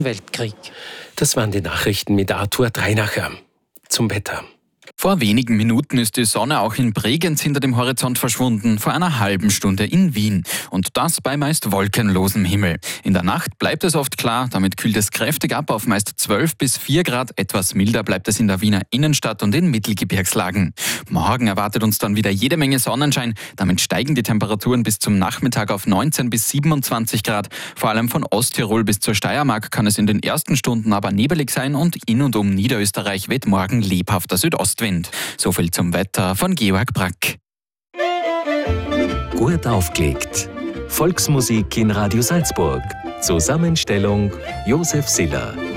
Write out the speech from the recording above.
Weltkrieg. Das waren die Nachrichten mit Arthur Dreinacher. Zum Wetter. Vor wenigen Minuten ist die Sonne auch in Bregenz hinter dem Horizont verschwunden, vor einer halben Stunde in Wien. Und das bei meist wolkenlosem Himmel. In der Nacht bleibt es oft klar, damit kühlt es kräftig ab auf meist 12 bis 4 Grad. Etwas milder bleibt es in der Wiener Innenstadt und in Mittelgebirgslagen. Morgen erwartet uns dann wieder jede Menge Sonnenschein. Damit steigen die Temperaturen bis zum Nachmittag auf 19 bis 27 Grad. Vor allem von Osttirol bis zur Steiermark kann es in den ersten Stunden aber nebelig sein und in und um Niederösterreich weht morgen lebhafter Südostwind. So viel zum Wetter von Georg Brack. Gut aufgelegt. Volksmusik in Radio Salzburg. Zusammenstellung Josef Siller.